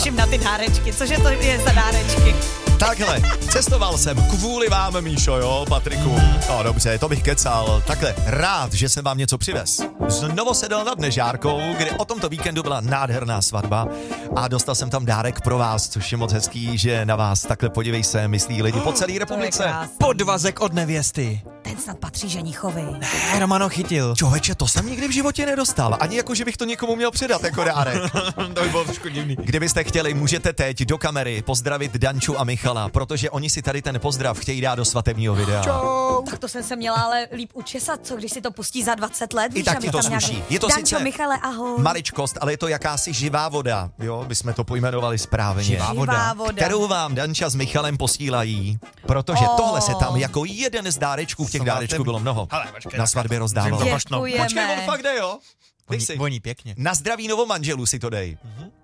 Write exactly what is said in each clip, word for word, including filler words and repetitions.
Čím na ty dárečky, cože to je za dárečky? Takhle, cestoval jsem kvůli vám, Míšo, jo, Patriku. No dobře, to bych kecal. Takhle, rád, že jsem vám něco přivez. Znovu sedl nad Nežárkou, kde o tomto víkendu byla nádherná svatba a dostal jsem tam dárek pro vás, což je moc hezký, že na vás takhle podívej se, myslí lidi po celé republice. Podvazek od nevěsty. Ten snad patří ženichovi. Ne, Romano chytil. Čověče, to jsem nikdy v životě nedostal. Ani jako, že bych to někomu měl předat jako dárek. To by bylo trošku divný. Kdybyste chtěli, můžete teď do kamery pozdravit Danču a Michala, protože oni si tady ten pozdrav chtějí dát do svatebního videa. Čau. Tak to jsem se měla ale líp učesat, co když si to pustí za dvacet let. I víš, tak aby ti to tam sluší. nějaký- Je to Dančo, sice Michale, ahoj. maličkost, ale je to jakási živá voda, jo, bychom to pojmenovali správně. Živá Živá voda. Kterou vám Danča s Michalem posílají, protože Oh. tohle se tam jako jeden z dárečků, těch Svatem. dárečků bylo mnoho, Hele, počkej, na svatbě rozdával. Děkuji. Děkujeme. Počkej, on fakt jde, jo? Dej Voní, si. voní pěkně. Na zdraví novomanželů si to dej.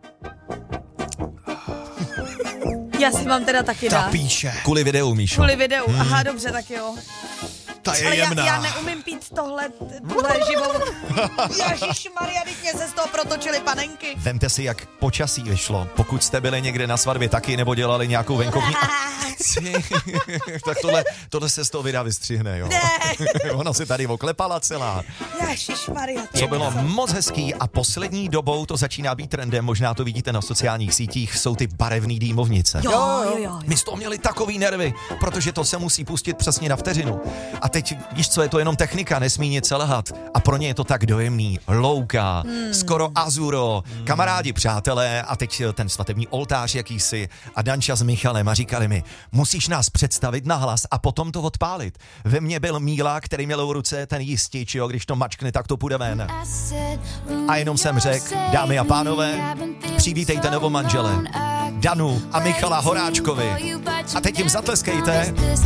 Já si mám teda taky Ta dát. píše. Kvůli videu, Míšo. Kvůli videu. Aha, dobře, tak jo. Ta je Ale já, jemná. já neumím pít tohle, tuhle živou. Ježišmarja, teď mě se z toho protočily panenky. Vemte si, jak počasí vyšlo. Pokud jste byli někde na svatbě taky, nebo dělali nějakou venkovní akci, tak tohle, tohle se z toho videa vystřihne, jo. Ne. Ona se tady oklepala celá. Ježišmarja. Co bylo moc hezký a poslední dobou to začíná být trendem, možná to vidíte na sociálních sítích, jsou ty barevný dýmovnice. Jo, jo, jo. My z toho měli takový nervy, protože to se musí pustit přesně na vteřinu. A teď, víš co, je to jenom technika, nesmí nic selhat. A pro ně je to tak dojemný. Louka, hmm. skoro azuro, hmm. kamarádi, přátelé a teď ten svatební oltář jakýsi a Danča s Michalem a říkali mi, musíš nás představit nahlas a potom to odpálit. Ve mně byl Míla, který měl v ruce ten jistič, jo, když to mačkne, tak to půjde ven. A jenom jsem řekl, dámy a pánové, přivítejte novomanžele, Danu a Michala Horáčkovi. A teď jim zatleskejte.